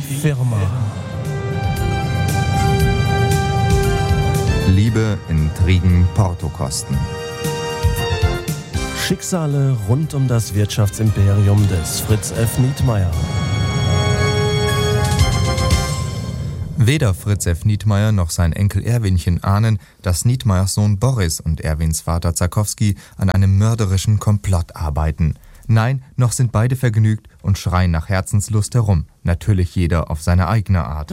Firma. Liebe, Intrigen, Portokosten. Schicksale rund um das Wirtschaftsimperium des Fritz F. Nietmeyer. Weder Fritz F. Nietmeyer noch sein Enkel Erwinchen ahnen, dass Nietmeyers Sohn Boris und Erwins Vater Zakowski an einem mörderischen Komplott arbeiten. Nein, noch sind beide vergnügt und schreien nach Herzenslust herum. Natürlich jeder auf seine eigene Art.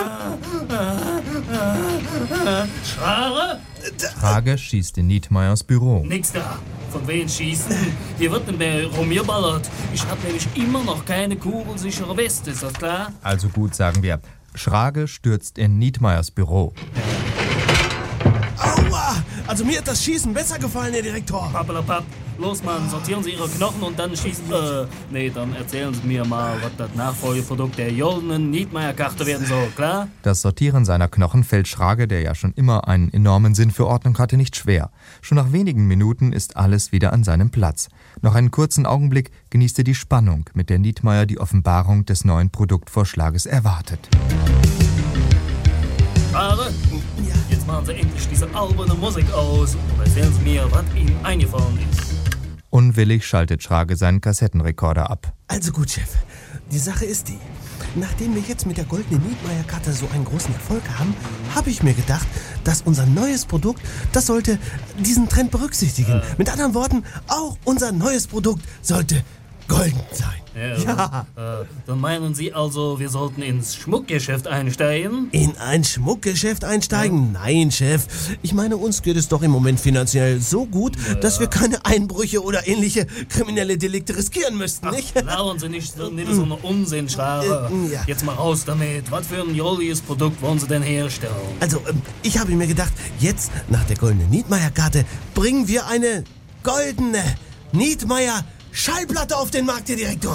Schrare? Frage schießt in Nietmeyers Büro. Nix da. Von wem schießen? Hier wird nicht mehr rumgeballert. Ich hab nämlich immer noch keine kugelsichere Weste, ist das klar? Also gut, sagen wir. Schrage stürzt in Nietmeyers Büro. Aua! Also mir hat das Schießen besser gefallen, Herr Direktor. Pappelapapp. Los, Mann, sortieren Sie Ihre Knochen und dann schießen... dann erzählen Sie mir mal, was das Nachfolgeprodukt der goldenen Nietmeyer-Karte werden soll, klar? Das Sortieren seiner Knochen fällt Schrage, der ja schon immer einen enormen Sinn für Ordnung hatte, nicht schwer. Schon nach wenigen Minuten ist alles wieder an seinem Platz. Noch einen kurzen Augenblick genießt er die Spannung, mit der Nietmeyer die Offenbarung des neuen Produktvorschlages erwartet. Schrare? Jetzt machen Sie endlich diese alberne Musik aus und erzählen Sie mir, was Ihnen eingefallen ist. Unwillig schaltet Schrage seinen Kassettenrekorder ab. Also gut, Chef. Die Sache ist die. Nachdem wir jetzt mit der goldenen Nietmeyer-Karte so einen großen Erfolg haben, habe ich mir gedacht, dass unser neues Produkt, das sollte diesen Trend berücksichtigen. Mit anderen Worten, auch unser neues Produkt sollte golden sein. Ja. Dann meinen Sie also, wir sollten ins Schmuckgeschäft einsteigen? In ein Schmuckgeschäft einsteigen? Nein, Chef. Ich meine, uns geht es doch im Moment finanziell so gut, dass wir keine Einbrüche oder ähnliche kriminelle Delikte riskieren müssten, nicht? Labern Sie nicht so eine Unsinn, Schrare. Ja. Jetzt mal raus damit. Was für ein jolliges Produkt wollen Sie denn herstellen? Also, ich habe mir gedacht, jetzt, nach der goldenen Nietmeyer-Karte, bringen wir eine goldene Nietmeyer Schallplatte auf den Markt, Herr Direktor.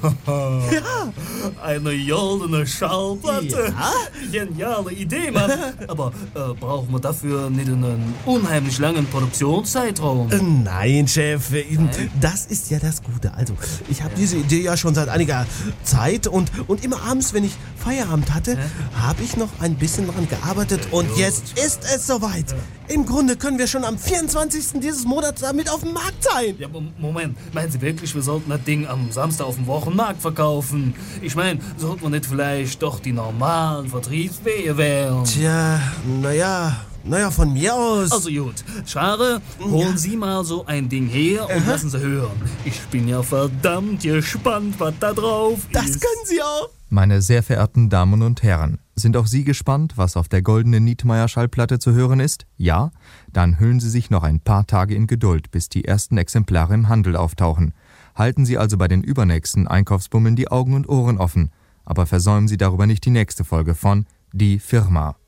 Ja. Eine goldene Schallplatte. Ja? Geniale Idee, Mann. Aber brauchen wir dafür nicht einen unheimlich langen Produktionszeitraum? Nein, Chef, das ist ja das Gute. Also, ich habe diese Idee ja schon seit einiger Zeit und immer abends, wenn ich Feierabend hatte, habe ich noch ein bisschen daran gearbeitet und jetzt ist es soweit. Im Grunde können wir schon am 24. dieses Monats damit auf dem Markt sein. Ja, Moment. Meinen Sie wirklich, wir sollten das Ding am Samstag auf dem Wochenmarkt verkaufen? Ich meine, sollten wir nicht vielleicht doch die normalen Vertriebswege wählen? Tja, naja, von mir aus. Also gut, Schrare, holen Sie mal so ein Ding her und lassen Sie hören. Ich bin ja verdammt gespannt, was da drauf ist. Das können Sie auch. Meine sehr verehrten Damen und Herren, sind auch Sie gespannt, was auf der goldenen Nietmeyer-Schallplatte zu hören ist? Ja? Dann hüllen Sie sich noch ein paar Tage in Geduld, bis die ersten Exemplare im Handel auftauchen. Halten Sie also bei den übernächsten Einkaufsbummeln die Augen und Ohren offen. Aber versäumen Sie darüber nicht die nächste Folge von Die Firma.